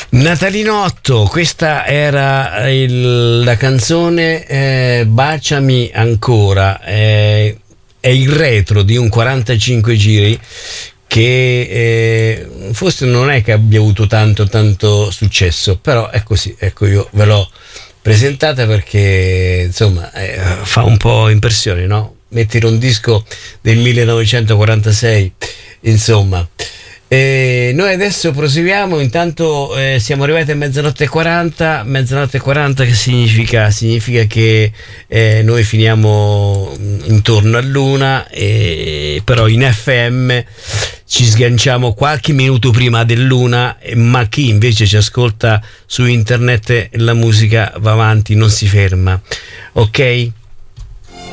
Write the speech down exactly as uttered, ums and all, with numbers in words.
Natalinotto, questa era il, la canzone eh, Baciami ancora, eh, è il retro di un quarantacinque giri che eh, forse non è che abbia avuto tanto tanto successo, però è così, ecco, io ve l'ho presentata perché insomma eh, fa un po' impressione, no? Mettere un disco del millenovecentoquarantasei, insomma. E noi adesso proseguiamo, intanto eh, siamo arrivati a mezzanotte e quaranta, mezzanotte e quaranta che significa? Significa che eh, noi finiamo intorno all'una, e, però in F M ci sganciamo qualche minuto prima dell'una, ma chi invece ci ascolta su internet la musica va avanti, non si ferma, ok?